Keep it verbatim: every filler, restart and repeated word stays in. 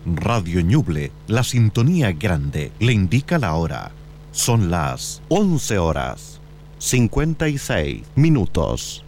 Radio Ñuble, la sintonía grande, le indica la hora. Son las once horas, cincuenta y seis minutos.